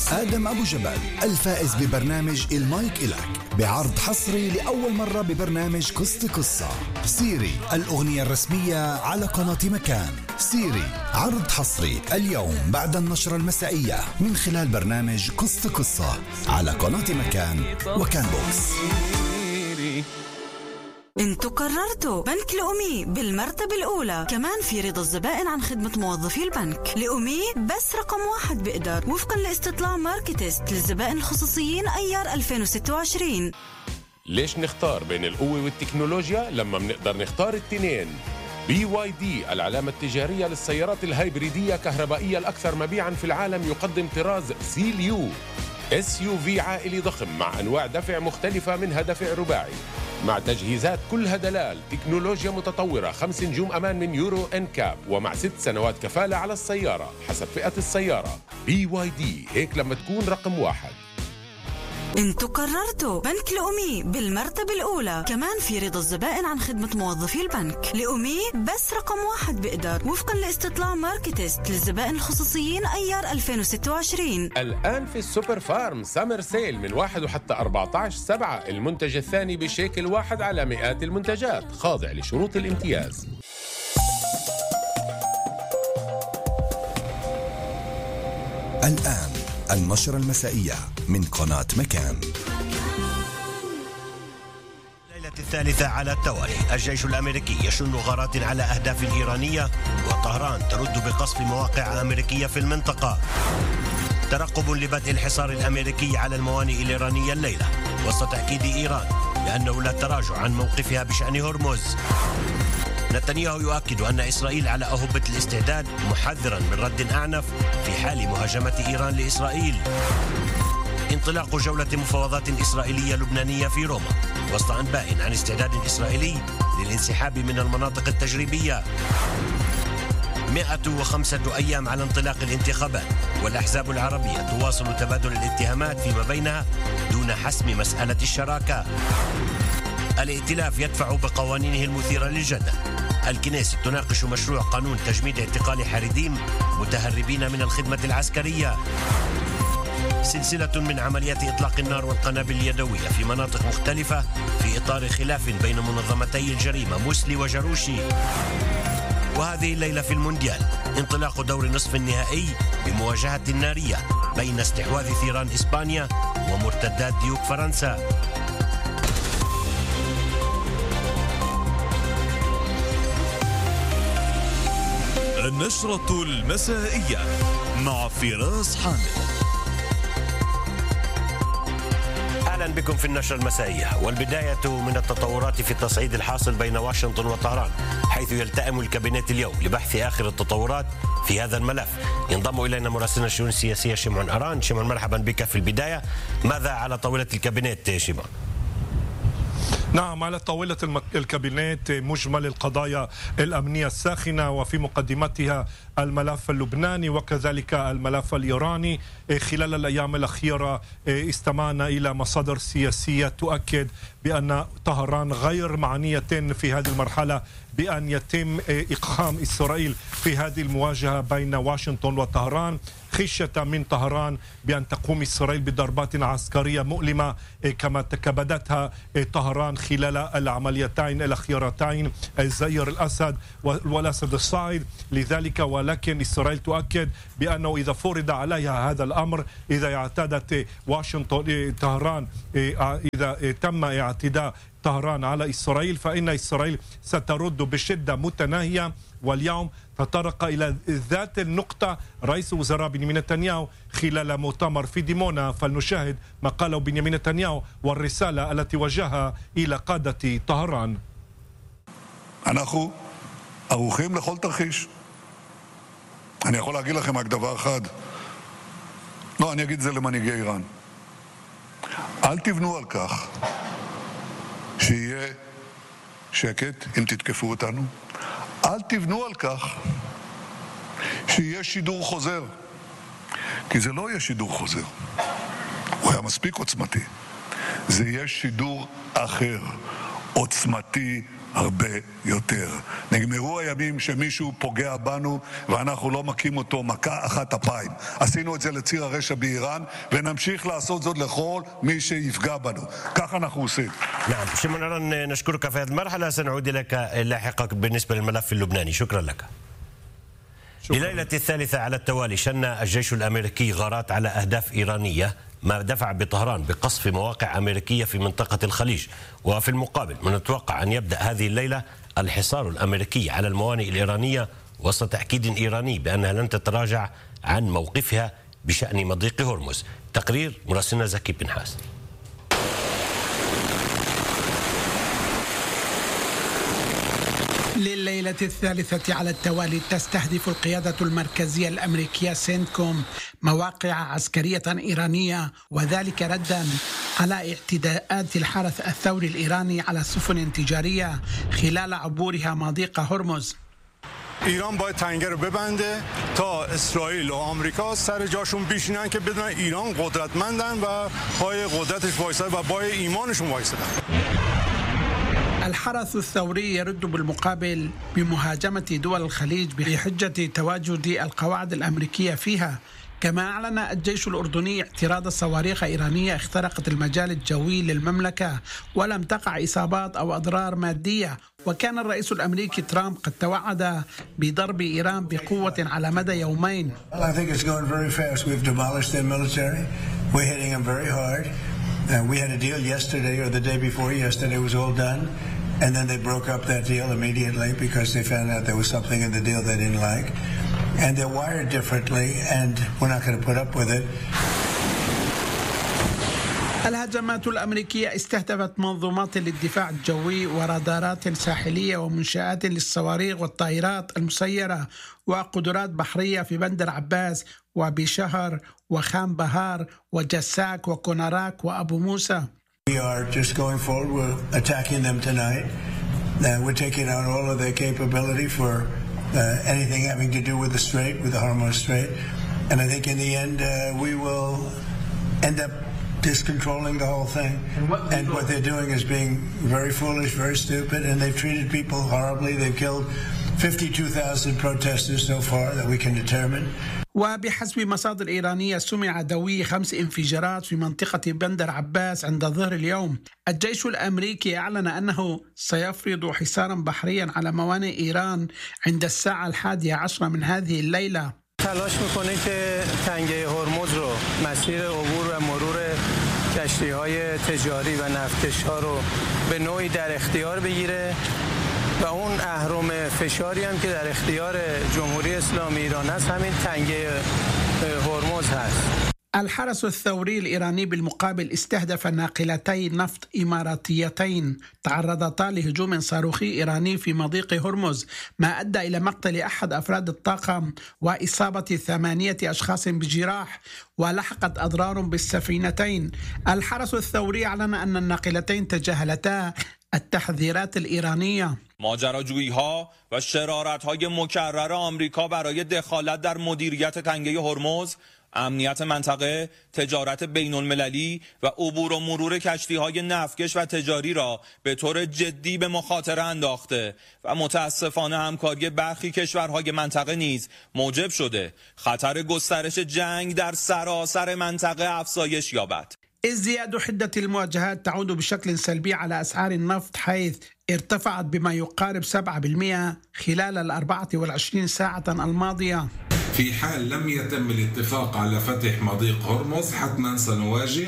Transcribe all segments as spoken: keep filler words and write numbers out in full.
آدم أبو جبل الفائز ببرنامج المايك إلك بعرض حصري لأول مرة ببرنامج قصة قصة. سيري الأغنية الرسمية على قناة مكان. سيري عرض حصري اليوم بعد النشرة المسائية من خلال برنامج قصة قصة على قناة مكان وكان بوكس. انتوا قررتوا بنك لأمي بالمرتبة الأولى، كمان في رضا الزبائن عن خدمة موظفي البنك. لأمي بس رقم واحد بقدر وفقا لاستطلاع ماركتست للزبائن الخصوصيين أيار ألفين وستة وعشرين. ليش نختار بين القوة والتكنولوجيا لما منقدر نختار التنين؟ بي واي دي العلامة التجارية للسيارات الهايبريدية كهربائية الأكثر مبيعاً في العالم يقدم طراز سيليو اس يو في عائلي ضخم مع أنواع دفع مختلفة منها دفع رباعي مع تجهيزات كلها دلال، تكنولوجيا متطورة، خمس نجوم أمان من يورو إن كاب ومع ست سنوات كفالة على السيارة حسب فئة السيارة. بي واي دي هيك لما تكون رقم واحد. انتوا قررتوا بنك لأمي بالمرتبة الأولى، كمان في رضا الزبائن عن خدمة موظفي البنك. لأمي بس رقم واحد بقدر وفقا لاستطلاع ماركتست للزبائن الخصوصيين أيار ألفين وستة وعشرين. الآن في السوبر فارم سامر سيل من واحد وحتى أربعة عشر سبعة، المنتج الثاني بشيكل واحد على مئات المنتجات، خاضع لشروط الامتياز. الآن النشرة المسائية من قناة مكان. الليلة الثالثة على التوالي الجيش الأمريكي يشن غارات على أهداف إيرانية، وطهران ترد بقصف مواقع أمريكية في المنطقة. ترقب لبدء الحصار الأمريكي على الموانئ الإيرانية الليلة وسط تأكيد إيران بأنه لا تراجع عن موقفها بشأن هرمز. نتنياهو يؤكد أن إسرائيل على أهبة الاستعداد، محذرا من رد أعنف في حال مهاجمة إيران لإسرائيل. انطلاق جولة مفاوضات إسرائيلية لبنانية في روما وسط أنباء عن استعداد إسرائيلي للانسحاب من المناطق التجريبية. مئة وخمسة أيام على انطلاق الانتخابات، والأحزاب العربية تواصل تبادل الاتهامات فيما بينها دون حسم مسألة الشراكة. الائتلاف يدفع بقوانينه المثيرة للجدل. الكنيسة تناقش مشروع قانون تجميد اعتقال حريديم متهربين من الخدمة العسكرية. سلسلة من عمليات إطلاق النار والقنابل اليدوية في مناطق مختلفة في إطار خلاف بين منظمتي الجريمة موسلي وجروشي. وهذه الليلة في المونديال انطلاق دور نصف النهائي بمواجهة نارية بين استحواذ ثيران إسبانيا ومرتدات ديوك فرنسا. النشرة المسائية مع فراس حامد. أهلا بكم في النشرة المسائية، والبداية من التطورات في التصعيد الحاصل بين واشنطن وطهران، حيث يلتئم الكابينت اليوم لبحث آخر التطورات في هذا الملف. ينضم إلينا مراسلنا الشؤون السياسية شمعون أران. شمعون مرحبا بك. في البداية ماذا على طاولة الكابينت شمعون؟ نعم، على طاولة الكابينت مجمل القضايا الأمنية الساخنة وفي مقدمتها الملف اللبناني وكذلك الملف الإيراني. خلال الأيام الأخيرة استمعنا إلى مصادر سياسية تؤكد بأن طهران غير معنية في هذه المرحلة بأن يتم إقحام إسرائيل في هذه المواجهة بين واشنطن وطهران، خشية من طهران بأن تقوم إسرائيل بضربات عسكرية مؤلمة كما تكبدتها طهران خلال العمليتين الأخيرتين الزئير الأسد والأسد الصاعد. لذلك ولكن إسرائيل تؤكد بأنه إذا فرض عليها هذا الأمر، إذا اعتادت واشنطن طهران، إذا تم اعتداء طهران على إسرائيل، فإن إسرائيل سترد بشدة متناهية. واليوم تطرق إلى ذات النقطة رئيس وزراء بنيامين نتنياهو خلال مؤتمر في ديمونا، فلنشاهد ما قاله بنيامين نتنياهو والرسالة التي وجهها إلى قادة طهران. אנחנו ערוכים לכל תרחיש. אני יכול להגיד לכם רק דבר אחד. לא, אני אגיד את זה למנהיגי איראן. אל תבנו על כך שיהיה שקט אם תתקפו אותנו. אל תבנו על כך שיהיה שידור חוזר. כי זה לא יהיה שידור חוזר. הוא היה מספיק עוצמתי. זה יהיה שידור אחר, עוצמתי הרבה יותר. נגמרו הימים שמישהו פוגע בנו ואנחנו לא מכים אותו מכה אחת אפיים. עשינו את זה לציר הרשע באיראן ונמשיך לעשות זאת לכל מי שיפגע בנו. כך אנחנו עושים. نعم شمعون نشكرك في هذه المرحلة. سنعود إليك لاحقا بالنسبة للملف اللبناني. شكرا لك. لليلة الثالثة على التوالي شن الجيش الأمريكي غارات على أهداف إيرانية ما دفع بطهران بقصف مواقع أمريكية في منطقة الخليج. وفي المقابل من المتوقع أن يبدأ هذه الليلة الحصار الأمريكي على الموانئ الإيرانية وسط تأكيد إيراني بأنها لن تتراجع عن موقفها بشأن مضيق هرمز. تقرير مراسلنا زكي بن حاس. لليلة الثالثة على التوالي تستهدف القيادة المركزية الأمريكية سينتكوم مواقع عسكرية إيرانية، وذلك ردا على اعتداءات الحرس الثوري الإيراني على سفن تجارية خلال عبورها مضيق هرمز. ایران باید تنگه رو ببنده تا اسرائیل و آمریکا سر جاشون بشینن که بدونن ایران قدرتمندن و پای قدرتش وایسادن و پای ایمانشون وایسادن. الحرس الثوري يرد بالمقابل بمهاجمة دول الخليج بحجة تواجد القواعد الأمريكية فيها. كما أعلن الجيش الأردني اعتراض صواريخ إيرانية اخترقت المجال الجوي للمملكة ولم تقع إصابات أو أضرار مادية. وكان الرئيس الأمريكي ترامب قد توعد بضرب إيران بقوة على مدى يومين. Uh, we had a deal yesterday or the day before yesterday, it was all done, and then they broke up that deal immediately because they found out there was something in the deal they didn't like, and they're wired differently, and we're not going to put up with it. الهجمات الأمريكية استهدفت منظومات للدفاع الجوي ورادارات ساحلية ومنشآت للصواريخ والطائرات المسيرة وقدرات بحرية في بندر عباس وبشهر وخان بهار وجساك وكوناراك وأبو موسى. We are just going forward. We're attacking them tonight. Uh, we're taking out all of their capability for uh, anything having to do with the Strait, with the Hormuz Strait. And I think in the end uh, we will end up discontrolling the whole thing. And what, and what they're doing is being very foolish, very stupid, and they've treated people horribly. They've killed fifty-two thousand protesters so far that we can determine. وبحسب مصادر إيرانية سمع دوي خمس انفجارات في منطقة بندر عباس عند ظهر اليوم. الجيش الأمريكي أعلن أنه سيفرض حصارا بحريا على موانئ إيران عند الساعة الحادية عشرة من هذه الليلة. تلاش میکنه که تنگه هرمز رو مسیر عبور و مرور کشتی‌های تجاری و نفتکش‌ها رو به نوعی در اختیار بگیره و اون اهرم فشاری هم که در اختیار جمهوری اسلامی ایران است همین تنگه هرمز هست. الحرس الثوري الإيراني بالمقابل استهدف ناقلتي نفط إماراتيتين تعرضتا لهجوم صاروخي إيراني في مضيق هرمز، ما أدى إلى مقتل أحد أفراد الطاقم وإصابة ثمانية أشخاص بجراح ولحقت أضرار بالسفينتين. الحرس الثوري أعلن أن الناقلتين تجاهلتا التحذيرات الإيرانية. ماجراجویی‌ها و شرارت‌های مکرر آمریکا برای دخالت در مدیریت تنگه هرمز، امنیت منطقه، تجارت بین المللی و عبور و مرور کشتی‌های نفتکش و تجاری را به طور جدی به مخاطره انداخته و متاسفانه همکاری برخی کشورهای منطقه نیز موجب شده خطر گسترش جنگ در سراسر منطقه افزایش یابد. ازدياد حدة المواجهات تعود بشكل سلبي على أسعار النفط حيث ارتفعت بما يقارب سبعة بالمئة خلال الأربعة والعشرين ساعة الماضية. في حال لم يتم الاتفاق على فتح مضيق هرمز حتما سنواجه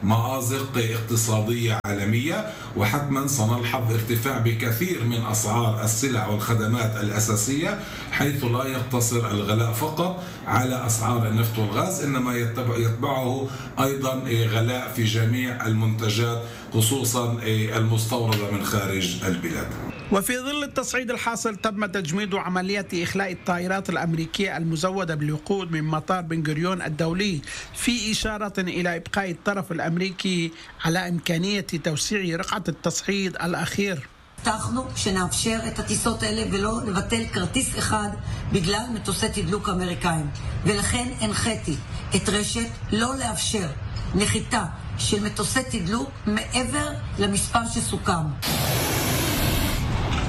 مأزق اقتصادية عالمية وحتما سنلحظ ارتفاع بكثير من أسعار السلع والخدمات الأساسية حيث لا يقتصر الغلاء فقط على أسعار النفط والغاز إنما يتبعه أيضا غلاء في جميع المنتجات خصوصا المستوردة من خارج البلاد. وفي ظل التصعيد الحاصل تم تجميد عملية إخلاء الطائرات الأمريكية المزودة بالوقود من مطار بن غوريون الدولي في إشارة إلى إبقاء الطرف الأمريكي على إمكانية توسيع رقعة التصعيد الأخير. הבטחנו שנאפשר את הטיסות האלה ולא לבטל כרטיס אחד בגלל מטוסי תדלוק אמריקאים, ולכן הנחיתי את רשת לא לאפשר נחיתה של מטוסי תדלוק מעבר למספר שסוכם.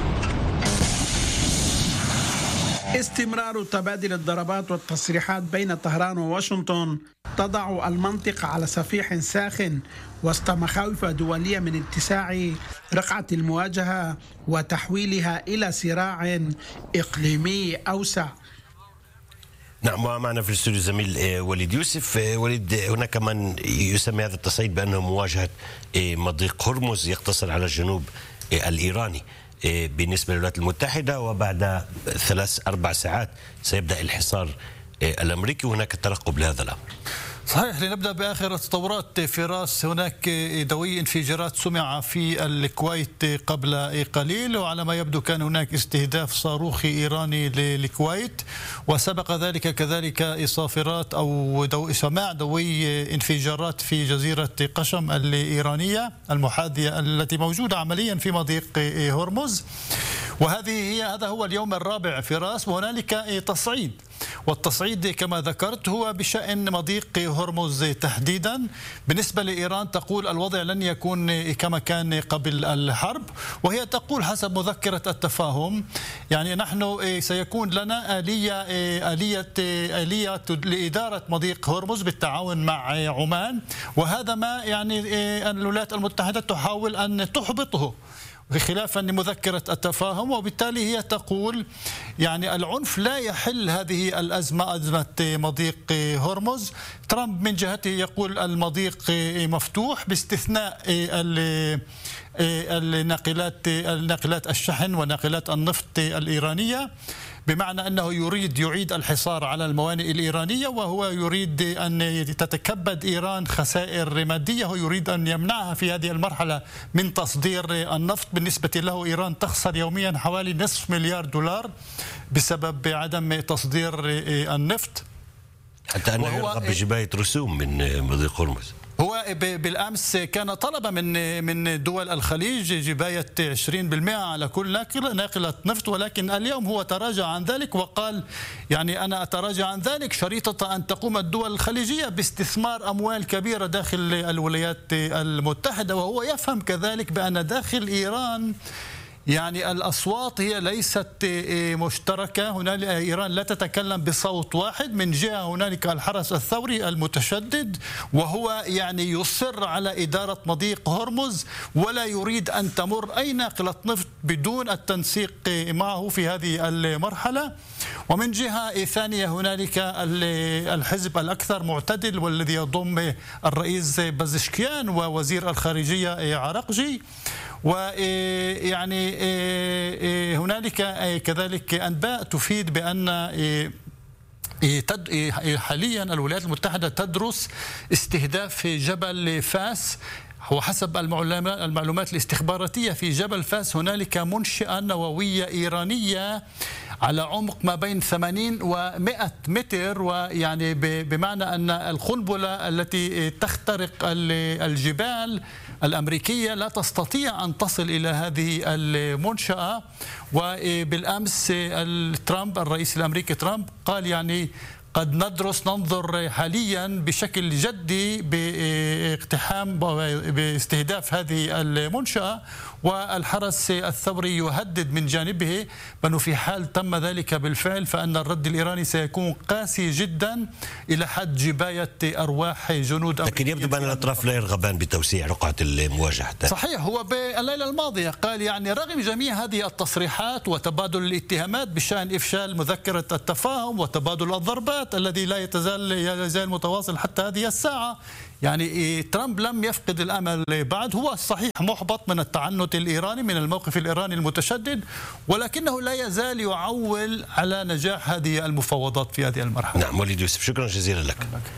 استمرار تبادل الضربات والتصريحات بين طهران وواشنطن تضع المنطقة على صفيح ساخن وسط مخاوف دولية من اتساع رقعة المواجهة وتحويلها إلى صراع إقليمي أوسع. نعم، ومعنا في الاستوديو زميل وليد يوسف. وليد، هناك من يسمي هذا التصعيد بأنه مواجهة مضيق هرمز يقتصر على الجنوب الإيراني بالنسبة للولايات المتحدة، وبعد ثلاث أربع ساعات سيبدأ الحصار الأمريكي، وهناك ترقب لهذا الأمر. صحيح. لنبدأ بآخر التطورات فراس. هناك دوي انفجارات سمع في الكويت قبل قليل، وعلى ما يبدو كان هناك استهداف صاروخي إيراني للكويت، وسبق ذلك كذلك صافرات أو دو سماع دوي انفجارات في جزيرة قشم الإيرانية المحاذية التي موجودة عمليا في مضيق هرمز. وهذه هي هذا هو اليوم الرابع فراس، وهنالك تصعيد، والتصعيد كما ذكرت هو بشأن مضيق هرمز تحديدا. بالنسبة لإيران تقول الوضع لن يكون كما كان قبل الحرب، وهي تقول حسب مذكرة التفاهم يعني نحن سيكون لنا آلية آلية آلية لإدارة مضيق هرمز بالتعاون مع عمان، وهذا ما يعني الولايات المتحدة تحاول أن تحبطه خلافا لمذكرة التفاهم. وبالتالي هي تقول يعني العنف لا يحل هذه الأزمة، أزمة مضيق هرمز. ترامب من جهته يقول المضيق مفتوح باستثناء الناقلات الناقلات الشحن وناقلات النفط الإيرانية، بمعنى أنه يريد يعيد الحصار على الموانئ الإيرانية، وهو يريد أن تتكبد إيران خسائر مادية، ويريد أن يمنعها في هذه المرحلة من تصدير النفط. بالنسبة له إيران تخسر يوميا حوالي نصف مليار دولار بسبب عدم تصدير النفط، حتى أنه يرغب بجباية رسوم من مضيق هرمز. هو بالأمس كان طلب من من دول الخليج جباية عشرين بالمئة على كل ناقلة ناقلة نفط، ولكن اليوم هو تراجع عن ذلك وقال يعني أنا أتراجع عن ذلك شريطة أن تقوم الدول الخليجية باستثمار أموال كبيرة داخل الولايات المتحدة. وهو يفهم كذلك بأن داخل إيران يعني الأصوات هي ليست مشتركة، هنالك إيران لا تتكلم بصوت واحد. من جهة هنالك الحرس الثوري المتشدد، وهو يعني يصر على إدارة مضيق هرمز ولا يريد أن تمر أي ناقلة نفط بدون التنسيق معه في هذه المرحلة. ومن جهة ثانية هنالك الحزب الأكثر معتدل والذي يضم الرئيس بزشكيان ووزير الخارجية عرقجي، ويعني هنالك كذلك أنباء تفيد بأن حاليا الولايات المتحدة تدرس استهداف جبل فاس. وحسب المعلومات الاستخباراتية في جبل فاس هنالك منشأة نووية إيرانية على عمق ما بين ثمانين ومئة متر، ويعني بمعنى أن القنبلة التي تخترق الجبال الأمريكية لا تستطيع أن تصل إلى هذه المنشأة. وبالأمس ترامب الرئيس الأمريكي ترامب قال يعني قد ندرس ننظر حاليا بشكل جدي باقتحام باستهداف هذه المنشأة، والحرس الثوري يهدد من جانبه بأنه في حال تم ذلك بالفعل فأن الرد الإيراني سيكون قاسي جدا إلى حد جباية أرواح جنود أمريكية. لكن يبدو بأن الأطراف لا يرغبان بتوسيع رقعة المواجهة. صحيح. هو بالليلة الماضية قال يعني رغم جميع هذه التصريحات وتبادل الاتهامات بشأن إفشال مذكرة التفاهم وتبادل الضربات الذي لا يتزال لا يزال متواصل حتى هذه الساعة، يعني ترامب لم يفقد الأمل بعد. هو صحيح محبط من التعنت الإيراني من الموقف الإيراني المتشدد، ولكنه لا يزال يعول على نجاح هذه المفاوضات في هذه المرحلة. نعم وليد يوسف، شكرا جزيلا لك.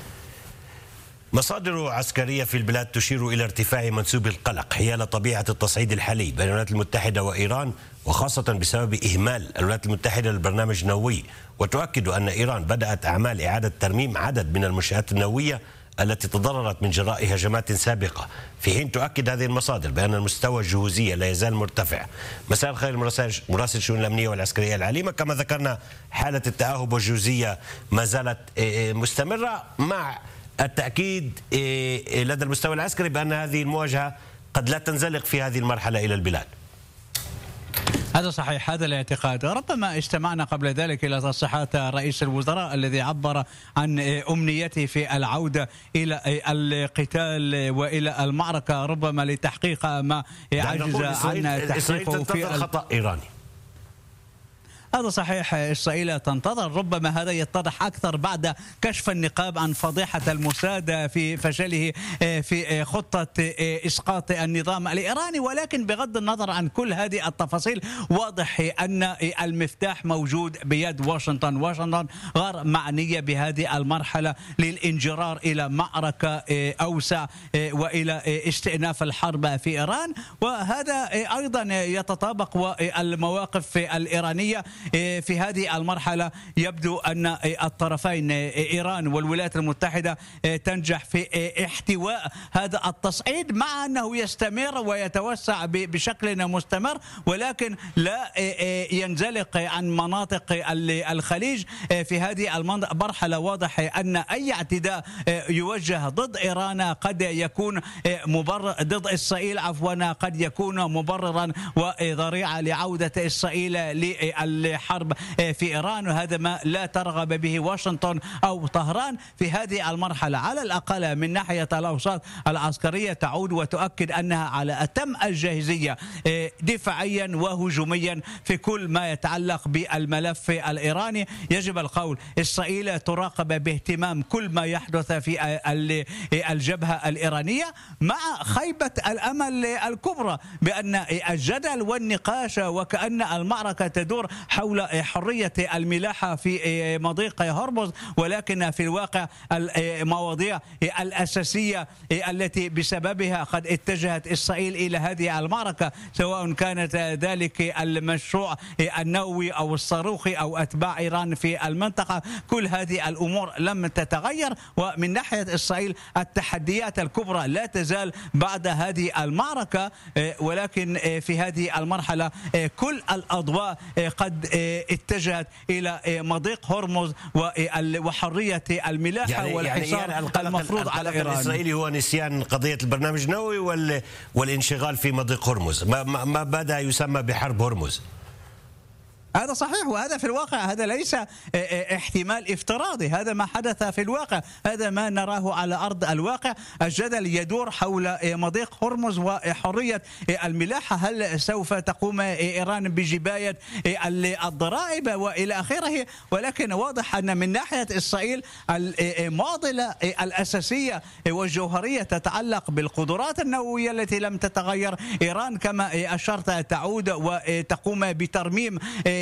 مصادر عسكرية في البلاد تشير إلى ارتفاع منسوب القلق حيال طبيعة التصعيد الحالي بين الولايات المتحدة وإيران، وخاصة بسبب إهمال الولايات المتحدة للبرنامج النووي، وتؤكد أن إيران بدأت أعمال إعادة ترميم عدد من المنشآت النووية التي تضررت من جراء هجمات سابقة، في حين تؤكد هذه المصادر بأن المستوى الجهوزية لا يزال مرتفع. مساء الخير مراسل الشؤون الأمنية والعسكرية العليمة. كما ذكرنا حالة التآهب والجهوزية ما زالت مستمرة، مع التأكيد لدى المستوى العسكري بأن هذه المواجهة قد لا تنزلق في هذه المرحلة إلى البلاد. هذا صحيح، هذا الاعتقاد. ربما استمعنا قبل ذلك إلى تصريحات رئيس الوزراء الذي عبر عن أمنيته في العودة إلى القتال وإلى المعركة، ربما لتحقيق ما عجز عن تحقيقه في خطأ إيراني. هذا صحيح، إسرائيل تنتظر، ربما هذا يتضح أكثر بعد كشف النقاب عن فضيحة الموساد في فشله في خطة إسقاط النظام الإيراني. ولكن بغض النظر عن كل هذه التفاصيل، واضح أن المفتاح موجود بيد واشنطن. واشنطن غير معنية بهذه المرحلة للانجرار إلى معركة أوسع وإلى استئناف الحرب في إيران، وهذا أيضا يتطابق. والمواقف الإيرانية في هذه المرحلة يبدو أن الطرفين إيران والولايات المتحدة تنجح في احتواء هذا التصعيد، مع أنه يستمر ويتوسع بشكل مستمر، ولكن لا ينزلق عن مناطق الخليج. في هذه المرحلة واضح أن أي اعتداء يوجه ضد إيران قد يكون مبرر ضد إسرائيل عفوا قد يكون مبررا وذريعة لعودة إسرائيل لل حرب في إيران، وهذا ما لا ترغب به واشنطن أو طهران في هذه المرحلة. على الأقل من ناحية الأوساط العسكرية تعود وتؤكد أنها على أتم الجاهزية دفاعيا وهجوميا في كل ما يتعلق بالملف الإيراني. يجب القول إسرائيل تراقب باهتمام كل ما يحدث في الجبهة الإيرانية، مع خيبة الأمل الكبرى بأن الجدل والنقاش وكأن المعركة تدور حول حرية الملاحة في مضيق هرمز، ولكن في الواقع المواضيع الأساسية التي بسببها قد اتجهت إسرائيل إلى هذه المعركة، سواء كانت ذلك المشروع النووي أو الصاروخي أو أتباع إيران في المنطقة، كل هذه الأمور لم تتغير. ومن ناحية إسرائيل التحديات الكبرى لا تزال بعد هذه المعركة، ولكن في هذه المرحلة كل الأضواء قد اتجهت إلى مضيق هرمز وحرية الملاحة يعني والحصار يعني يعني المفروض على إيران. الإسرائيلي هو نسيان قضية البرنامج النووي والانشغال في مضيق هرمز، ما, ما بدأ يسمى بحرب هرمز. هذا صحيح، وهذا في الواقع هذا ليس احتمال افتراضي، هذا ما حدث في الواقع، هذا ما نراه على أرض الواقع. الجدل يدور حول مضيق هرمز وحرية الملاحة، هل سوف تقوم إيران بجباية الضرائب وإلى آخره. ولكن واضح أن من ناحية إسرائيل المعضلة الأساسية والجوهرية تتعلق بالقدرات النووية التي لم تتغير. إيران كما أشرت تعود وتقوم بترميم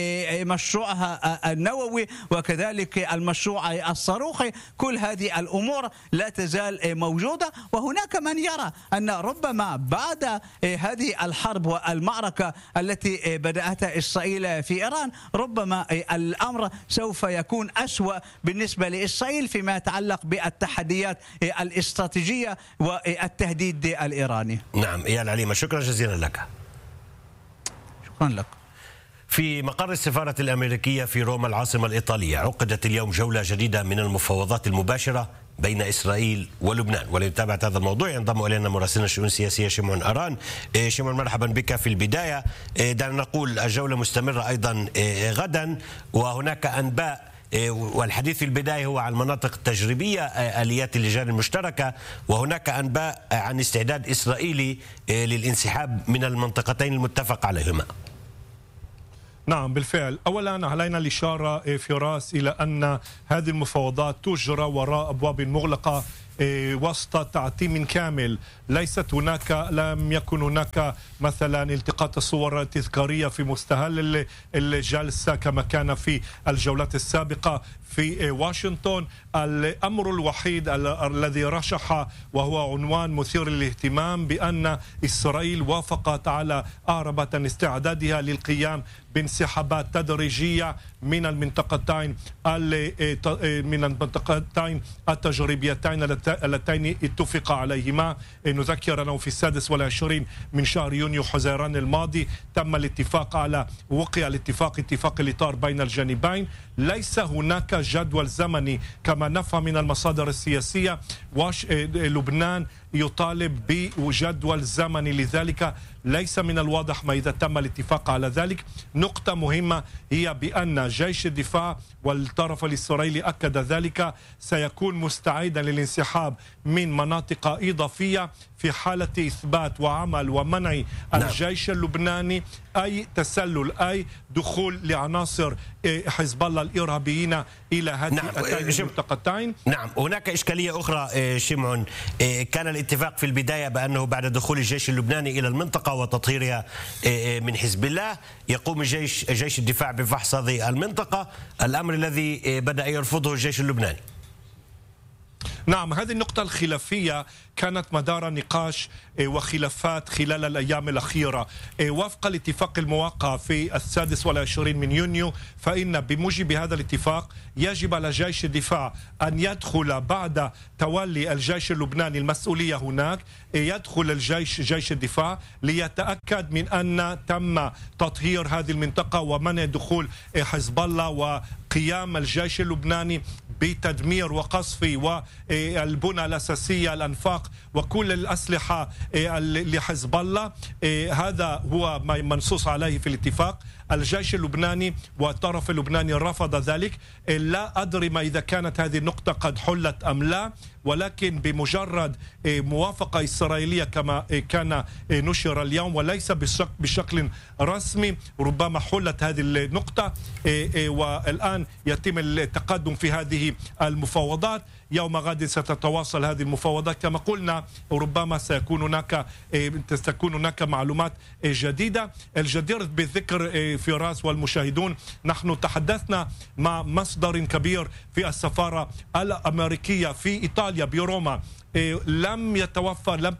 مشروعها النووي وكذلك المشروع الصاروخي، كل هذه الأمور لا تزال موجودة. وهناك من يرى أن ربما بعد هذه الحرب والمعركة التي بدأتها إسرائيل في إيران، ربما الأمر سوف يكون أسوأ بالنسبة لإسرائيل فيما يتعلق بالتحديات الاستراتيجية والتهديد الإيراني. نعم إيال عليمة، شكرا جزيلا لك. شكرا لك. في مقر السفارة الأمريكية في روما العاصمة الإيطالية عقدت اليوم جولة جديدة من المفاوضات المباشرة بين إسرائيل ولبنان. ولمتابعة هذا الموضوع ينضم إلينا مراسلنا الشؤون السياسية شمعون أران. شمعون مرحبا بك. في البداية دعنا نقول الجولة مستمرة أيضا غدا، وهناك أنباء والحديث في البداية هو عن المناطق التجريبية آليات اللجان المشتركة، وهناك أنباء عن استعداد إسرائيلي للانسحاب من المنطقتين المتفق عليهما. نعم بالفعل. أولا علينا الإشارة فراس إلى أن هذه المفاوضات تجرى وراء أبواب مغلقة وسط تعتيم كامل. ليست هناك لم يكن هناك مثلا التقاط الصور تذكارية في مستهل الجلسة كما كان في الجولات السابقة في واشنطن. الأمر الوحيد الذي رشح وهو عنوان مثير للاهتمام بأن إسرائيل وافقت على أعربة استعدادها للقيام بانسحابات تدريجية من المنطقتين من المنطقتين التجريبيتين اللتين اتفق عليهما. نذكر أنه في السادس والعشرين من شهر يونيو حزيران الماضي تم الاتفاق على وقع الاتفاق اتفاق الإطار بين الجانبين. ليس هناك جدول زمني كما نفهم من المصادر السياسية. واش لبنان يطالب بجدول زمني، لذلك ليس من الواضح ما إذا تم الاتفاق على ذلك. نقطة مهمة هي بأن جيش الدفاع والطرف الإسرائيلي أكد ذلك سيكون مستعدا للانسحاب من مناطق إضافية في حالة إثبات وعمل ومنع الجيش اللبناني أي تسلل أي دخول لعناصر حزب الله الإرهابيين إلى هذه نعم. المنطقتين. نعم، هناك إشكالية أخرى شمعون، كان الاتفاق في البداية بأنه بعد دخول الجيش اللبناني إلى المنطقة وتطهيرها من حزب الله يقوم الجيش جيش الدفاع بفحص هذه المنطقة، الأمر الذي بدأ يرفضه الجيش اللبناني. نعم، هذه النقطة الخلافية كانت مدار نقاش وخلافات خلال الأيام الأخيرة. وفق الاتفاق الموقع في السادس والعشرين من يونيو، فإن بموجب هذا الاتفاق يجب على جيش الدفاع أن يدخل بعد تولي الجيش اللبناني المسؤولية هناك، يدخل الجيش جيش الدفاع ليتأكد من أن تم تطهير هذه المنطقة ومنع دخول حزب الله، وقيام الجيش اللبناني بتدمير وقصف والبنى الأساسية الأنفاق وكل الأسلحة لحزب الله. هذا هو ما منصوص عليه في الاتفاق. الجيش اللبناني والطرف اللبناني رفض ذلك. لا أدري ما إذا كانت هذه النقطة قد حلت أم لا، ولكن بمجرد موافقة إسرائيلية كما كان نشر اليوم وليس بشكل رسمي ربما حلت هذه النقطة، والآن يتم التقدم في هذه المفاوضات. يوم غد ستتواصل هذه المفاوضات كما قلنا، ربما سيكون هناك ستكون هناك معلومات جديدة. الجدير بالذكر فراس والمشاهدون، نحن تحدثنا مع مصدر كبير في السفارة الأمريكية في إيطاليا بروما، لم يتوفر لم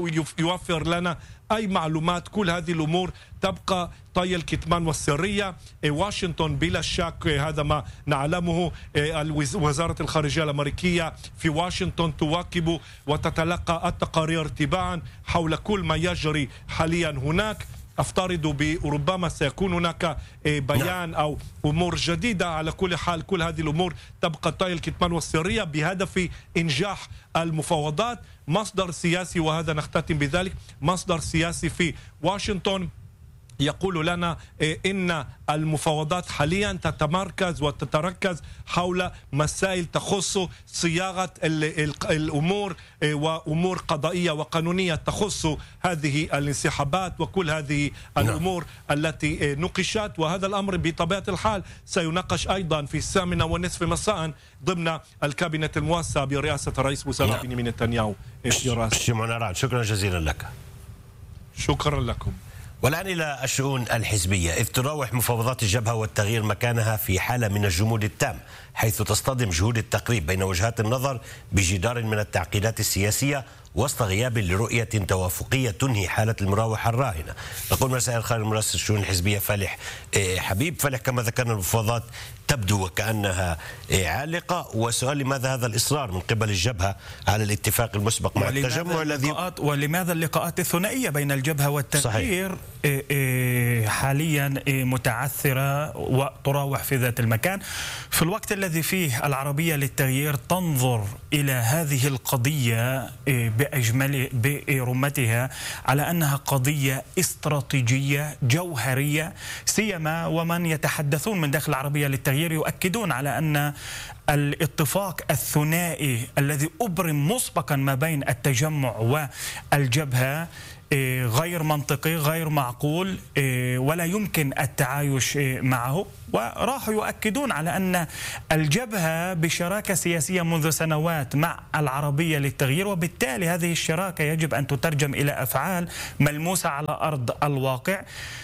يوفر لنا أي معلومات. كل هذه الأمور تبقى طي الكتمان والسرية. واشنطن بلا شك، هذا ما نعلمه، وزارة الخارجية الأمريكية في واشنطن تواكب وتتلقى التقارير تباعا حول كل ما يجري حاليا هناك. أفترض بربما سيكون هناك بيان أو أمور جديدة. على كل حال كل هذه الأمور تبقى طي الكتمان والسرية بهدف إنجاح المفاوضات. مصدر سياسي، وهذا نختتم بذلك، مصدر سياسي في واشنطن يقول لنا إن المفاوضات حاليا تتمركز وتتركز حول مسائل تخص صياغة الأمور وأمور قضائية وقانونية تخص هذه الانسحابات وكل هذه الأمور التي نقشت. وهذا الأمر بطبيعة الحال سيناقش أيضا في الثامنة والنصف مساء ضمن الكابينت الموسع برئاسة الرئيس وزراء بنيامين نتنياهو. شكرا جزيلا لك. شكرا لكم. والآن إلى الشؤون الحزبية، إذ تراوح مفاوضات الجبهة والتغيير مكانها في حالة من الجمود التام، حيث تصطدم جهود التقريب بين وجهات النظر بجدار من التعقيدات السياسية وسط غياب لرؤية توافقية تنهي حالة المراوحة الراهنة. نقول مساء الخير مراسل الشؤون الحزبية فالح حبيب. فالح، كما ذكرنا المفاوضات تبدو وكأنها عالقة، وسؤال لماذا هذا الإصرار من قبل الجبهة على الاتفاق المسبق مع التجمع الذي ولماذا اللقاءات الثنائية بين الجبهة والتغيير صحيح. حاليا متعثرة وتراوح في ذات المكان، في الوقت الذي فيه العربية للتغيير تنظر إلى هذه القضية بأجمل برمتها على أنها قضية استراتيجية جوهرية، سيما ومن يتحدثون من داخل العربية للتغيير يؤكدون على أن الاتفاق الثنائي الذي أبرم مسبقا ما بين التجمع والجبهة غير منطقي، غير معقول، ولا يمكن التعايش معه. وراحوا يؤكدون على أن الجبهة بشراكة سياسية منذ سنوات مع العربية للتغيير، وبالتالي هذه الشراكة يجب أن تترجم إلى أفعال ملموسة على أرض الواقع.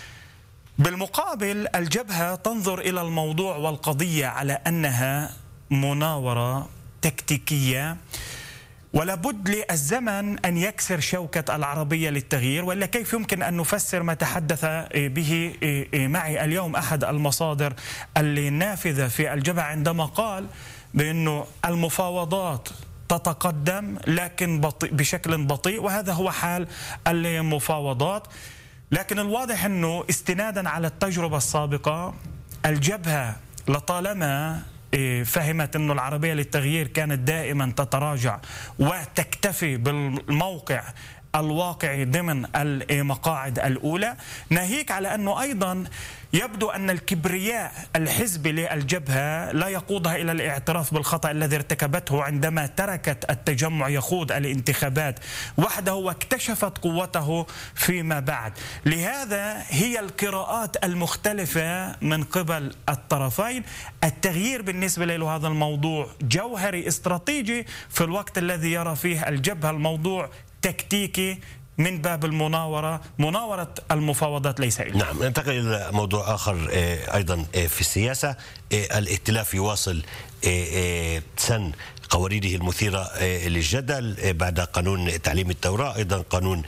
بالمقابل الجبهة تنظر إلى الموضوع والقضية على أنها مناورة تكتيكية، ولا بد للزمن أن يكسر شوكة العربية للتغيير، ولا كيف يمكن أن نفسر ما تحدث به معي اليوم أحد المصادر النافذة في الجبهة عندما قال بأنه المفاوضات تتقدم لكن بطيء بشكل بطيء، وهذا هو حال المفاوضات. لكن الواضح أنه استنادا على التجربة السابقة الجبهة لطالما فهمت أن العربية للتغيير كانت دائما تتراجع وتكتفي بالموقع الواقعي ضمن المقاعد الأولى، ناهيك على أنه أيضا يبدو أن الكبرياء الحزبي للجبهة لا يقودها إلى الاعتراف بالخطأ الذي ارتكبته عندما تركت التجمع يخوض الانتخابات وحده واكتشفت قوته فيما بعد. لهذا هي القراءات المختلفة من قبل الطرفين. التغيير بالنسبة له هذا الموضوع جوهري استراتيجي في الوقت الذي يرى فيه الجبهة الموضوع تكتيكي من باب المناورة، مناورة المفاوضات ليس إلا. نعم، ننتقل إلى موضوع آخر أيضا في السياسة. الائتلاف يواصل سن قواريره المثيرة للجدل بعد قانون تعليم التوراة، أيضا قانون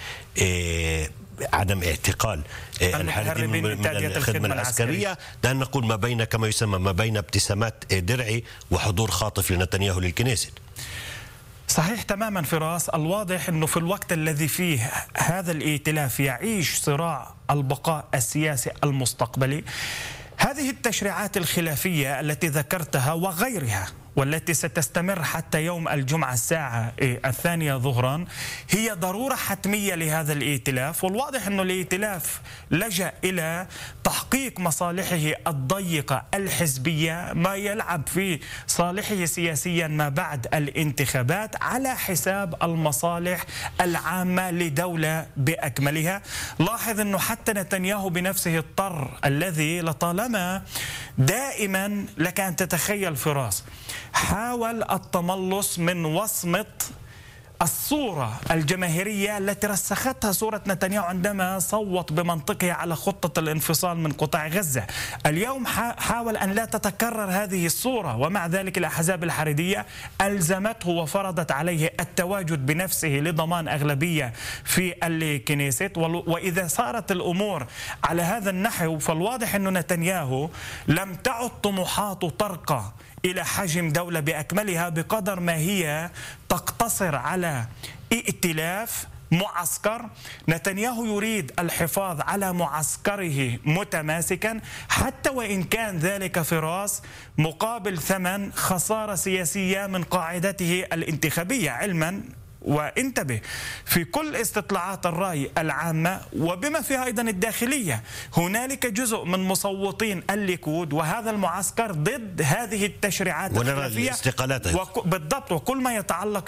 عدم اعتقال الحاربين من الخدمة العسكرية. دعنا نقول ما بين كما يسمى ما بين ابتسامات درعي وحضور خاطف لنتنياهو للكنيست. صحيح تماما فراس. الواضح أنه في الوقت الذي فيه هذا الائتلاف يعيش صراع البقاء السياسي المستقبلي، هذه التشريعات الخلافية التي ذكرتها وغيرها والتي ستستمر حتى يوم الجمعة الساعة الثانية ظهرا هي ضرورة حتمية لهذا الائتلاف. والواضح أنه الائتلاف لجأ إلى تحقيق مصالحه الضيقة الحزبية، ما يلعب في صالحه سياسيا ما بعد الانتخابات على حساب المصالح العامة لدولة بأكملها. لاحظ أنه حتى نتنياهو بنفسه اضطر، الذي لطالما دائما لك أن تتخيل فراس حاول التملص من وصمة الصورة الجماهيرية التي رسختها صورة نتنياهو عندما صوت بمنطقه على خطة الانفصال من قطاع غزة. اليوم حاول أن لا تتكرر هذه الصورة، ومع ذلك الأحزاب الحريدية ألزمته وفرضت عليه التواجد بنفسه لضمان أغلبية في الكنيست. وإذا صارت الأمور على هذا النحو فالواضح أن نتنياهو لم تعد طموحاته ترقى إلى حجم دولة بأكملها بقدر ما هي تقتصر على ائتلاف معسكر. نتنياهو يريد الحفاظ على معسكره متماسكا حتى وإن كان ذلك فراس مقابل ثمن خسارة سياسية من قاعدته الانتخابية. علما وانتبه في كل استطلاعات الرأي العامة وبما فيها أيضا الداخلية هنالك جزء من مصوتين الليكود وهذا المعسكر ضد هذه التشريعات الخلافية وك... بالضبط، وكل ما يتعلق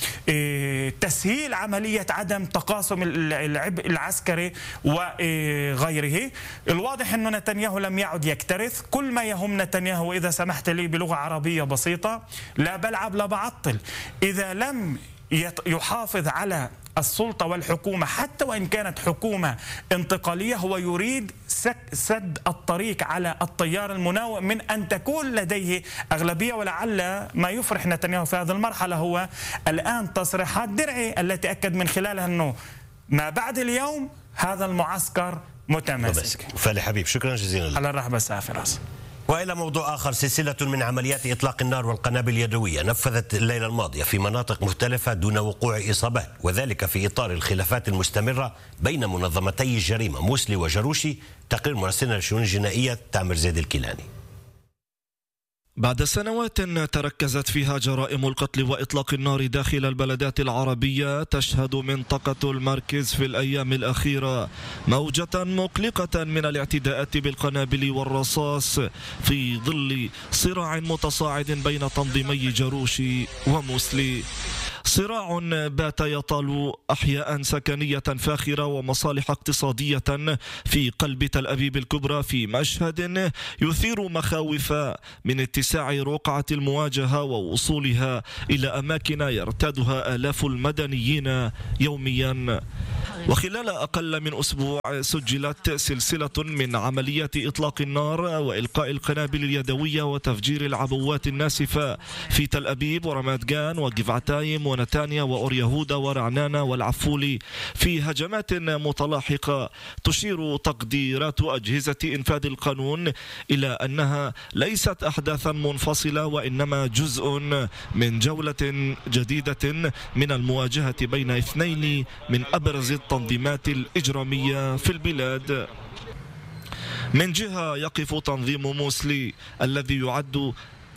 بتسهيل عملية عدم تقاسم العبء العسكري وغيره. الواضح أن نتنياهو لم يعد يكترث. كل ما يهم نتنياهو، إذا سمحت لي بلغة عربية بسيطة، لا بلعب لا بعطل. إذا لم يحافظ على السلطة والحكومة حتى وإن كانت حكومة انتقالية، هو يريد سد الطريق على التيار المناوئ من أن تكون لديه أغلبية. ولعل ما يفرح نتنياهو في هذه المرحلة هو الآن تصريحات درعي التي أكد من خلالها أنه ما بعد اليوم هذا المعسكر متماسك. فالي حبيب، شكرا جزيلا. على الرحب والسعة راس. وإلى موضوع آخر. سلسلة من عمليات إطلاق النار والقنابل اليدوية نفذت الليلة الماضية في مناطق مختلفة دون وقوع إصابات، وذلك في إطار الخلافات المستمرة بين منظمتي الجريمة موسلي وجروشي. تقرير مراسلنا للشؤون الجنائية تامر زيد الكيلاني. بعد سنوات تركزت فيها جرائم القتل وإطلاق النار داخل البلدات العربية، تشهد منطقة المركز في الأيام الأخيرة موجة مقلقة من الاعتداءات بالقنابل والرصاص في ظل صراع متصاعد بين تنظيمي جروشي وموسلي. صراع بات يطال أحياء سكنية فاخرة ومصالح اقتصادية في قلب تل أبيب الكبرى، في مشهد يثير مخاوف من اتساع رقعة المواجهة ووصولها إلى أماكن يرتادها آلاف المدنيين يوميا. وخلال أقل من أسبوع سجلت سلسلة من عمليات إطلاق النار وإلقاء القنابل اليدوية وتفجير العبوات الناسفة في تل أبيب ورمات جان وجفعتايم ونتانيا وأوريهودا ورعنانة والعفولي في هجمات متلاحقة. تشير تقديرات أجهزة إنفاذ القانون إلى أنها ليست أحداثا منفصلة وإنما جزء من جولة جديدة من المواجهة بين اثنين من أبرز التنظيمات الإجرامية في البلاد. من جهة يقف تنظيم موسلي الذي يعد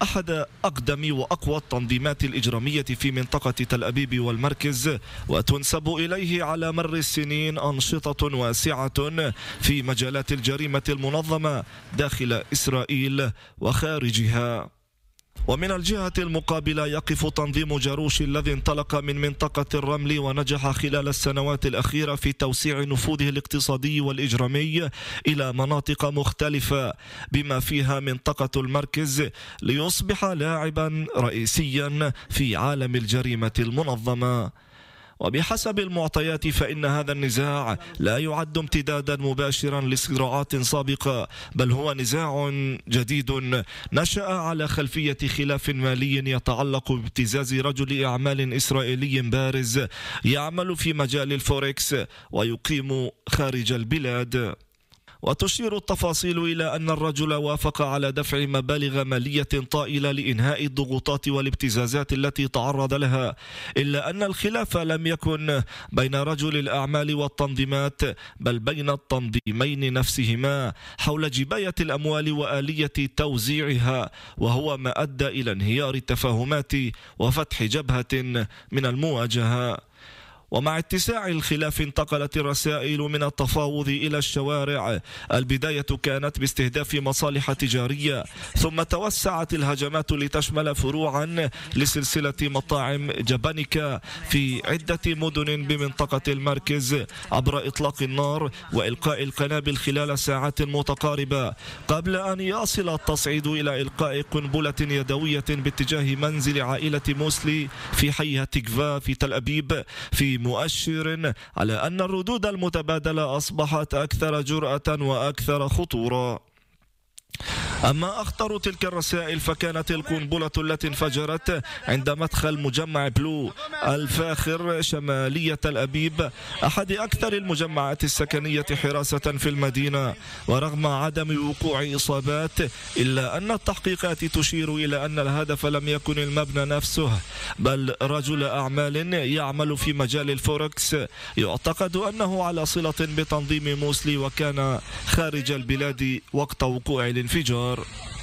أحد أقدم وأقوى التنظيمات الإجرامية في منطقة تل أبيب والمركز، وتنسب إليه على مر السنين أنشطة واسعة في مجالات الجريمة المنظمة داخل إسرائيل وخارجها. ومن الجهة المقابلة يقف تنظيم جاروش الذي انطلق من منطقة الرمل ونجح خلال السنوات الأخيرة في توسيع نفوذه الاقتصادي والإجرامي إلى مناطق مختلفة بما فيها منطقة المركز، ليصبح لاعبا رئيسيا في عالم الجريمة المنظمة. وبحسب المعطيات فإن هذا النزاع لا يعد امتدادا مباشرا لصراعات سابقة، بل هو نزاع جديد نشأ على خلفية خلاف مالي يتعلق بابتزاز رجل أعمال إسرائيلي بارز يعمل في مجال الفوركس ويقيم خارج البلاد. وتشير التفاصيل إلى أن الرجل وافق على دفع مبالغ مالية طائلة لإنهاء الضغوطات والابتزازات التي تعرض لها، إلا أن الخلاف لم يكن بين رجل الأعمال والتنظيمات، بل بين التنظيمين نفسهما حول جباية الأموال وآلية توزيعها، وهو ما أدى إلى انهيار التفاهمات وفتح جبهة من المواجهة. ومع اتساع الخلاف انتقلت الرسائل من التفاوض إلى الشوارع. البداية كانت باستهداف مصالح تجارية، ثم توسعت الهجمات لتشمل فروعا لسلسلة مطاعم جبانيكا في عدة مدن بمنطقة المركز عبر إطلاق النار وإلقاء القنابل خلال ساعات متقاربة، قبل أن يصل التصعيد إلى إلقاء قنبلة يدوية باتجاه منزل عائلة موسلي في حي هتكفا في تل أبيب، في مؤشر على أن الردود المتبادلة أصبحت أكثر جرأة وأكثر خطورة. أما أخطر تلك الرسائل فكانت القنبلة التي انفجرت عند مدخل مجمع بلو الفاخر شمالية تل أبيب، أحد أكثر المجمعات السكنية حراسة في المدينة. ورغم عدم وقوع إصابات، إلا أن التحقيقات تشير إلى أن الهدف لم يكن المبنى نفسه، بل رجل أعمال يعمل في مجال الفوركس يعتقد أنه على صلة بتنظيم موسلي وكان خارج البلاد وقت وقوع الانفجار.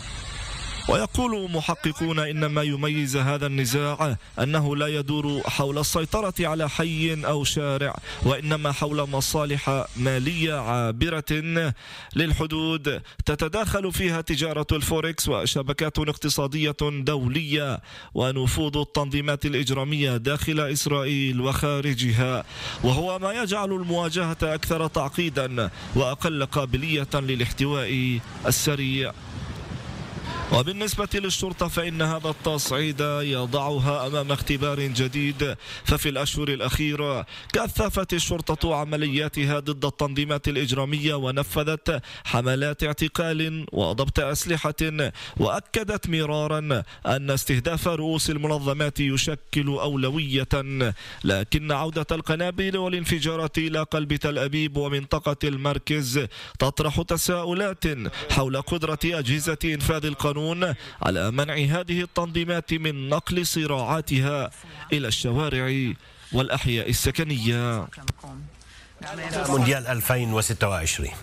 ويقول محققون إن ما يميز هذا النزاع أنه لا يدور حول السيطرة على حي أو شارع، وإنما حول مصالح مالية عابرة للحدود تتداخل فيها تجارة الفوركس وشبكات اقتصادية دولية ونفوذ التنظيمات الإجرامية داخل إسرائيل وخارجها، وهو ما يجعل المواجهة أكثر تعقيدا وأقل قابلية للاحتواء السريع. وبالنسبة للشرطة فإن هذا التصعيد يضعها أمام اختبار جديد. ففي الأشهر الأخيرة كثفت الشرطة عملياتها ضد التنظيمات الإجرامية ونفذت حملات اعتقال وضبط أسلحة، وأكدت مرارا أن استهداف رؤوس المنظمات يشكل أولوية. لكن عودة القنابل والانفجارات إلى قلب تل أبيب ومنطقة المركز تطرح تساؤلات حول قدرة أجهزة إنفاذ القانون على منع هذه التنظيمات من نقل صراعاتها إلى الشوارع والأحياء السكنية. مونديال ألفين وستة وعشرين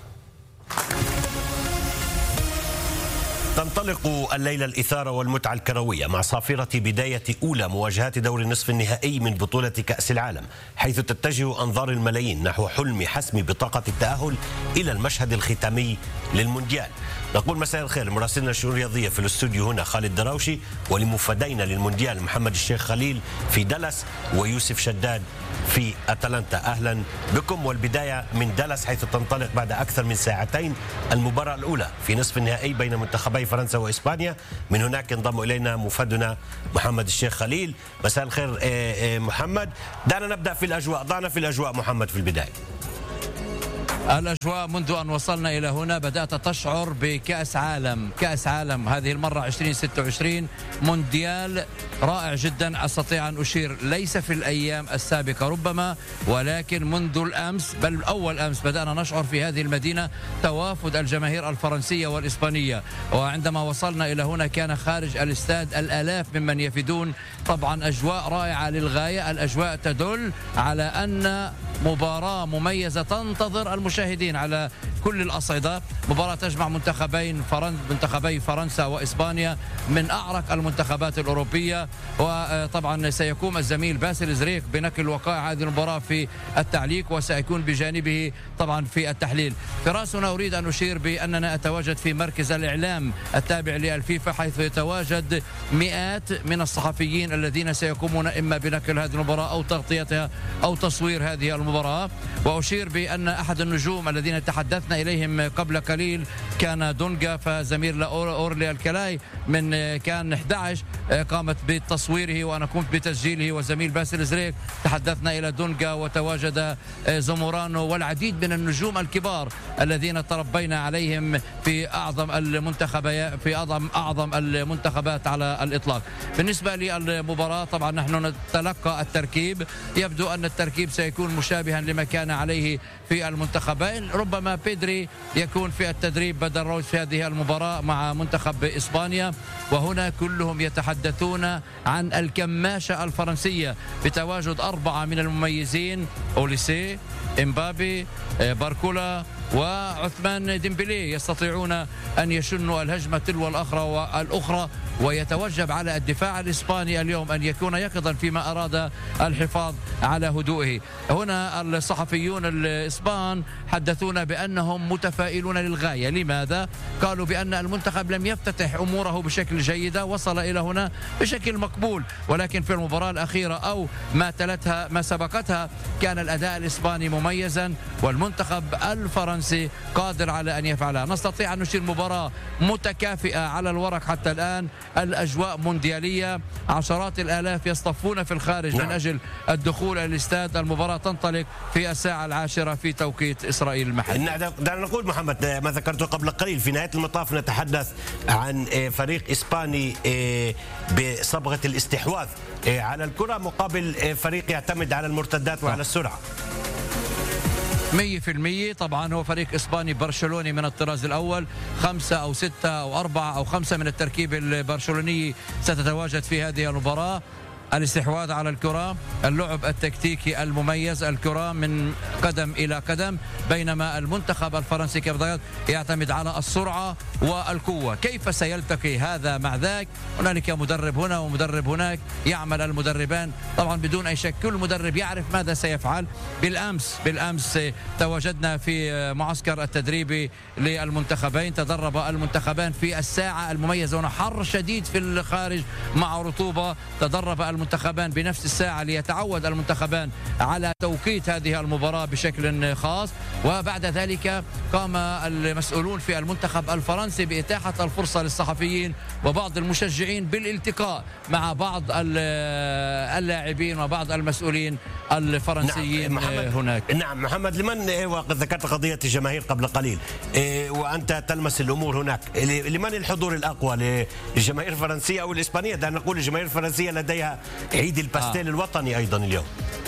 تنطلق الليلة الإثارة والمتعة الكروية مع صافرة بداية أولى مواجهات دور النصف النهائي من بطولة كأس العالم، حيث تتجه أنظار الملايين نحو حلم حسم بطاقة التأهل إلى المشهد الختامي للمونديال. نقول مساء الخير مراسلنا الشؤون الرياضية في الاستوديو هنا خالد دراوشي، ولمفدينا للمونديال محمد الشيخ خليل في دالاس ويوسف شداد في أتلانتا. أهلا بكم. والبداية من دالاس حيث تنطلق بعد أكثر من ساعتين المباراة الأولى في نصف النهائي بين منتخبي فرنسا وإسبانيا. من هناك ينضم إلينا مفدنا محمد الشيخ خليل. مساء الخير محمد. دعنا نبدأ في الأجواء. ضعنا في الأجواء محمد في البداية. الأجواء منذ أن وصلنا إلى هنا بدأت تشعر بكأس عالم، كأس عالم هذه المرة ألفين وستة وعشرين، مونديال رائع جدا. أستطيع أن أشير ليس في الأيام السابقة ربما، ولكن منذ الأمس بل أول أمس بدأنا نشعر في هذه المدينة توافد الجماهير الفرنسية والإسبانية. وعندما وصلنا إلى هنا كان خارج الاستاد الآلاف ممن يفدون. طبعا أجواء رائعة للغاية. الأجواء تدل على أن مباراة مميزة تنتظر المشاهدين على كل الأصعدة. مباراة تجمع منتخبين فرن... منتخبي فرنسا وإسبانيا من أعرق المنتخبات الأوروبية. وطبعا سيقوم الزميل باسل زريق بنقل وقائع هذه المباراة في التعليق، وسيكون بجانبه طبعا في التحليل. فراس هنا أريد أن أشير بأننا أتواجد في مركز الإعلام التابع للفيفا، حيث يتواجد مئات من الصحفيين الذين سيقومون إما بنقل هذه المباراة أو تغطيتها أو تصوير هذه المباراة. وأشير بأن أحد النجوم الذين تحدثنا إليهم قبل قليل كان دونجا، فزميل أورلي الكلاي من كان أحد عشر قامت بتصويره وأنا قمت بتسجيله، وزميل باسل زريك تحدثنا إلى دونجا، وتواجد زمورانو والعديد من النجوم الكبار الذين تربينا عليهم في أعظم المنتخبات في أعظم أعظم المنتخبات على الإطلاق. بالنسبة للمباراة طبعا نحن نتلقى التركيب، يبدو أن التركيب سيكون مشابها لما كان عليه في المنتخبين. ربما بيدري يكون في التدريب بدل رويس في هذه المباراة مع منتخب إسبانيا. وهنا كلهم يتحدثون عن الكماشة الفرنسية بتواجد أربعة من المميزين: أوليسي، إمبابي، باركولا وعثمان ديمبلي، يستطيعون أن يشنوا الهجمة تلو الأخرى والأخرى. ويتوجب على الدفاع الإسباني اليوم أن يكون يقظا فيما أراد الحفاظ على هدوئه. هنا الصحفيون الإسبان حدثونا بأنهم متفائلون للغاية. لماذا؟ قالوا بأن المنتخب لم يفتتح أموره بشكل جيد، وصل إلى هنا بشكل مقبول، ولكن في المباراة الأخيرة أو ما تلتها ما سبقتها كان الأداء الإسباني مميزا، والمنتخب الفرنسي قادر على أن يفعلها. نستطيع أن نشير مباراة متكافئة على الورق حتى الآن. الأجواء مونديالية، عشرات الآلاف يصطفون في الخارج نعم. من أجل الدخول إلى الاستاد. المباراة تنطلق في الساعة العاشرة في توقيت إسرائيل المحلي. دعنا نقول محمد ما ذكرته قبل قليل، في نهاية المطاف نتحدث عن فريق إسباني بصبغة الاستحواذ على الكرة مقابل فريق يعتمد على المرتدات وعلى السرعة. مية في المية طبعا هو فريق إسباني برشلوني من الطراز الأول، خمسة أو ستة أو أربعة أو خمسة من التركيب البرشلوني ستتواجد في هذه المباراة. الاستحواذ على الكرة، اللعب التكتيكي المميز، الكرة من قدم إلى قدم، بينما المنتخب الفرنسي كما يعتمد على السرعة والقوة. كيف سيلتقي هذا مع ذاك؟ هنالك مدرب هنا ومدرب هناك، يعمل المدربان طبعا بدون أي شك، كل مدرب يعرف ماذا سيفعل. بالأمس بالأمس تواجدنا في معسكر التدريبي للمنتخبين، تدرب المنتخبان في الساعة المميزة، هنا حر شديد في الخارج مع رطوبة، تدرب المنتخبان بنفس الساعة ليتعود المنتخبان على توقيت هذه المباراة بشكل خاص. وبعد ذلك قام المسؤولون في المنتخب الفرنسي بإتاحة الفرصة للصحفيين وبعض المشجعين بالالتقاء مع بعض اللاعبين وبعض المسؤولين الفرنسيين. نعم هناك. نعم محمد، لمن ذكرت قضية الجماهير قبل قليل وأنت تلمس الأمور هناك، لمن الحضور الأقوى، للجماهير الفرنسية أو الإسبانية؟ دعنا نقول الجماهير الفرنسية لديها عيد الباستيل آه. الوطني أيضا اليوم.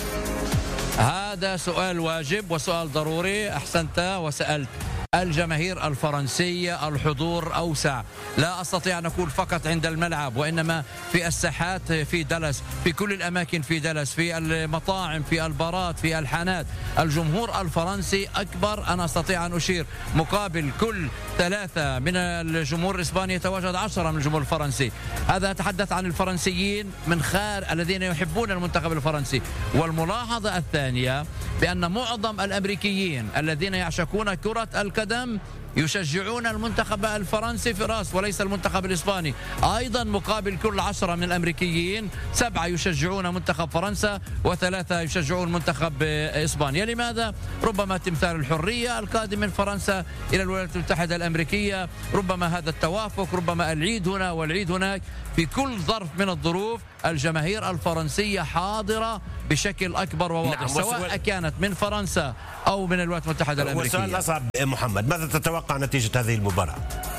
هذا سؤال واجب وسؤال ضروري، أحسنت وسألت. الجماهير الفرنسية الحضور أوسع، لا أستطيع أن أقول فقط عند الملعب، وإنما في الساحات في دالاس، في كل الأماكن في دالاس، في المطاعم، في البارات، في الحانات. الجمهور الفرنسي أكبر، أنا أستطيع أن أشير مقابل كل ثلاثة من الجمهور الإسباني يتواجد عشرة من الجمهور الفرنسي. هذا أتحدث عن الفرنسيين من خارج الذين يحبون المنتخب الفرنسي. والملاحظة الثانية بأن معظم الأمريكيين الذين يعشقون كرة القدم يشجعون المنتخب الفرنسي في راس وليس المنتخب الإسباني. أيضا مقابل كل عشرة من الأمريكيين سبعة يشجعون منتخب فرنسا وثلاثة يشجعون منتخب إسبانيا. لماذا؟ ربما تمثال الحرية القادم من فرنسا إلى الولايات المتحدة الأمريكية، ربما هذا التوافق، ربما العيد هنا والعيد هناك. في كل ظرف من الظروف الجماهير الفرنسية حاضرة بشكل أكبر وواضح. نعم. سواء كانت من فرنسا أو من الولايات المتحدة الأمريكية. والسؤال الأصعب محمد، ماذا تتوقع نتيجة هذه المباراة؟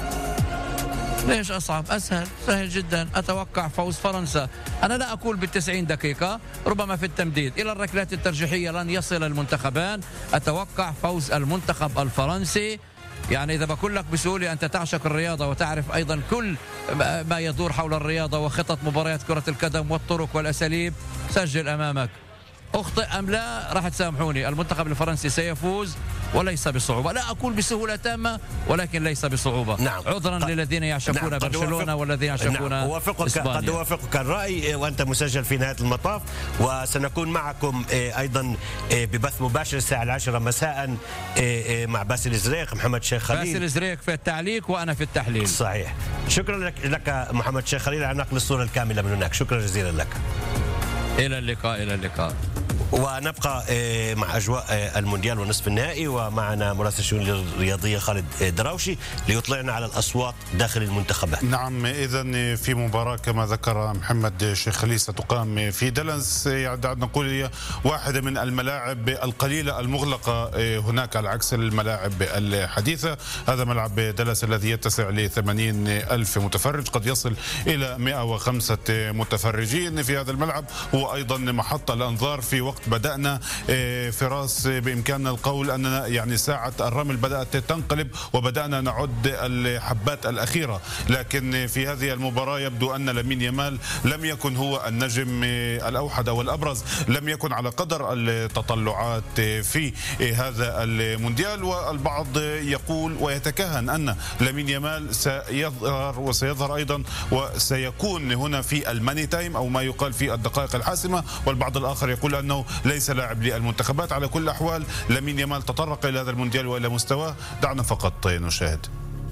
ليش أصعب؟ أسهل، سهل جدا. أتوقع فوز فرنسا. أنا لا أقول بالتسعين دقيقة، ربما في التمديد إلى الركلات الترجيحية لن يصل المنتخبان. أتوقع فوز المنتخب الفرنسي. يعني إذا بقول لك بسهولة أنت تعشق الرياضة وتعرف أيضا كل ما يدور حول الرياضة وخطط مباريات كرة القدم والطرق والأساليب، سجل أمامك. أخطئ أم لا راح تسامحوني، المنتخب الفرنسي سيفوز وليس بصعوبة. لا أقول بسهولة تامة ولكن ليس بصعوبة. نعم. عذرا قد... للذين يعشقون نعم. برشلونة والذين يعشقون نعم. أوافقك إسبانيا. قد أوافقك الرأي وأنت مسجل في نهاية المطاف، وسنكون معكم أيضا ببث مباشر الساعة العاشرة مساء مع باسل إزريق، محمد شيخ خليل. باسل إزريق في التعليق وأنا في التحليل. صحيح. شكرا لك, لك محمد شيخ خليل على نقل الصورة الكاملة من هناك. شكرا جزيلا لك. إلى اللقاء. إلى اللقاء. ونبقى مع أجواء المونديال ونصف النهائي، ومعنا مراسل الشؤون الرياضية خالد دراوشي ليطلعنا على الأصوات داخل المنتخبات. نعم، إذا في مباراة كما ذكر محمد شيخ خليل ستقام في دلنس، يعني نقول هي واحدة من الملاعب القليلة المغلقة هناك على عكس الملاعب الحديثة. هذا ملعب دلنس الذي يتسع ل ثمانين ألف متفرج، قد يصل إلى مئة وخمسة متفرجين في هذا الملعب. هو أيضا محط الأنظار في وقت بدأنا فراس بإمكاننا القول أننا يعني ساعة الرمل بدأت تنقلب وبدأنا نعد الحبات الأخيرة، لكن في هذه المباراة يبدو أن لامين يامال لم يكن هو النجم الأوحد أو الأبرز، لم يكن على قدر التطلعات في هذا المونديال. والبعض يقول ويتكهن أن لامين يامال سيظهر وسيظهر أيضا وسيكون هنا في الماني تايم أو ما يقال في الدقائق الحاسمة، والبعض الآخر يقول أنه ليس لاعب للمنتخبات. على كل الأحوال لامين يامال تطرق إلى هذا المونديال وإلى مستواه. دعنا فقط نشاهد.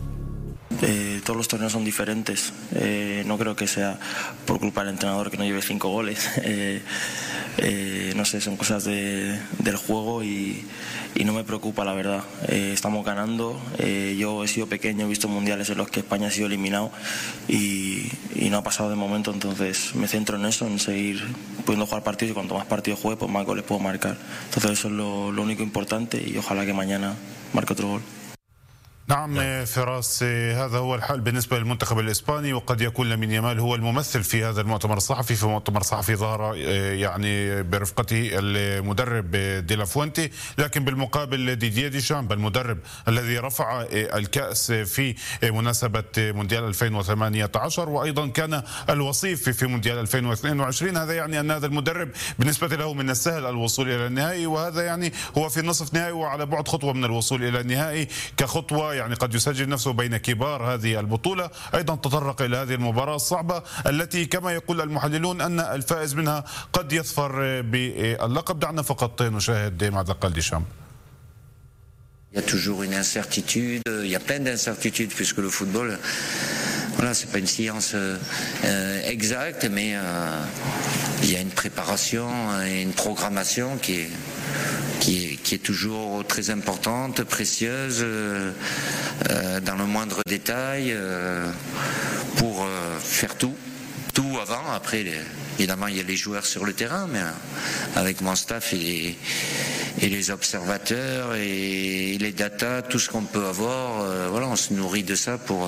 Eh, todos los torneos son diferentes. Eh, no creo que sea por culpa del entrenador que no lleve cinco goles. Eh, eh, no sé, son cosas de, del juego y, y no me preocupa, la verdad. Eh, estamos ganando. Eh, yo he sido pequeño, he visto mundiales en los que España ha sido eliminado y, y no ha pasado de momento, entonces me centro en eso, en seguir pudiendo jugar partidos, y cuanto más partidos juegue, pues más goles puedo marcar. Entonces eso es lo, lo único importante y ojalá que mañana marque otro gol. نعم فراس، هذا هو الحال بالنسبة للمنتخب الإسباني، وقد يكون لامين يامال هو الممثل في هذا المؤتمر الصحفي. في مؤتمر صحفي ظهر يعني برفقته المدرب دي لا فوينتي، لكن بالمقابل ديدييه ديشامب المدرب الذي رفع الكأس في مناسبة مونديال ألفين وثمانية عشر وأيضا كان الوصيف في مونديال ألفين واثنين وعشرين. هذا يعني أن هذا المدرب بالنسبة له من السهل الوصول إلى النهائي، وهذا يعني هو في نصف نهائي وعلى بعد خطوة من الوصول إلى النهائي كخطوة يعني قد يسجل نفسه بين كبار هذه البطولة. أيضا تطرق إلى هذه المباراة الصعبة التي كما يقول المحللون أن الفائز منها قد يظفر باللقب. دعنا فقط نشاهد ماذا قال ديشامب. Il y a toujours une incertitude, il y a plein d'incertitudes puisque le football, voilà, c'est pas une science euh, exacte, mais euh, il y a une préparation et une programmation qui est Qui est, qui est toujours très importante, précieuse, euh, euh, dans le moindre détail, euh, pour euh, faire tout, tout avant. Après, les, évidemment, il y a les joueurs sur le terrain, mais euh, avec mon staff et les, et les observateurs et les datas, tout ce qu'on peut avoir, euh, voilà, on se nourrit de ça pour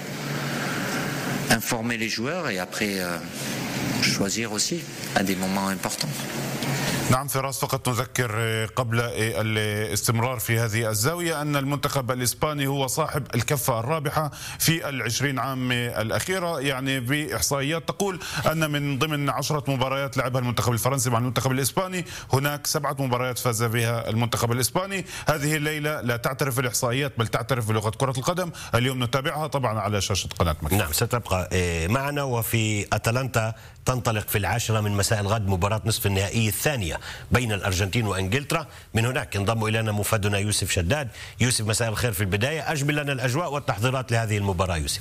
euh, informer les joueurs et après euh, choisir aussi à des moments importants. نعم فراس، فقط نذكر قبل الاستمرار في هذه الزاوية أن المنتخب الإسباني هو صاحب الكفة الرابحة في العشرين عام الأخيرة، يعني بإحصائيات تقول أن من ضمن عشرة مباريات لعبها المنتخب الفرنسي مع المنتخب الإسباني هناك سبعة مباريات فاز بها المنتخب الإسباني. هذه الليلة لا تعترف الإحصائيات بل تعترف بلغة كرة القدم. اليوم نتابعها طبعا على شاشة قناة مكان. نعم ستبقى معنا. وفي أتلانتا تنطلق في العاشرة من مساء الغد مباراة نصف النهائي الثانية بين الأرجنتين وإنجلترا. من هناك ينضم إلينا مفادنا يوسف شداد. يوسف مساء الخير. في البداية أجمل لنا الأجواء والتحضيرات لهذه المباراة يوسف.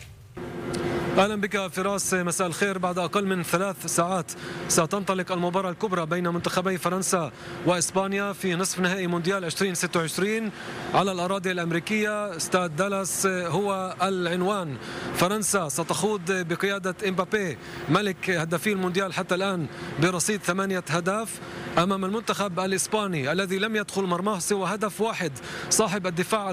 أهلا بك فراس، مساء الخير. بعد أقل من ثلاث ساعات ستنطلق المباراة الكبرى بين منتخبي فرنسا وإسبانيا في نصف نهائي مونديال ألفين وستة وعشرين على الأراضي الأمريكية. استاد دالاس هو العنوان. فرنسا ستخوض بقيادة إمبابي ملك هدافي المونديال حتى الآن برصيد ثمانية أهداف أمام المنتخب الإسباني الذي لم يدخل مرماه سوى هدف واحد، صاحب الدفاع